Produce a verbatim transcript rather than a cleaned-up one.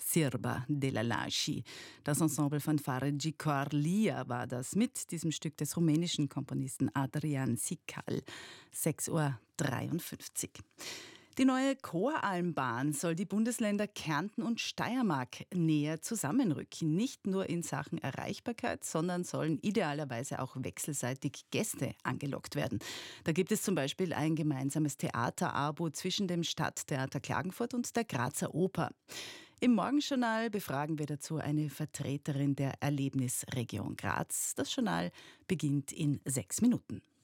Sirba della Lasci. Das Ensemble von Fargi Corlia war das mit diesem Stück des rumänischen Komponisten Adrian Sikal. sechs Uhr dreiundfünfzig. Die neue Choralmbahn soll die Bundesländer Kärnten und Steiermark näher zusammenrücken. Nicht nur in Sachen Erreichbarkeit, sondern sollen idealerweise auch wechselseitig Gäste angelockt werden. Da gibt es zum Beispiel ein gemeinsames Theaterabo zwischen dem Stadttheater Klagenfurt und der Grazer Oper. Im Morgenjournal befragen wir dazu eine Vertreterin der Erlebnisregion Graz. Das Journal beginnt in sechs Minuten.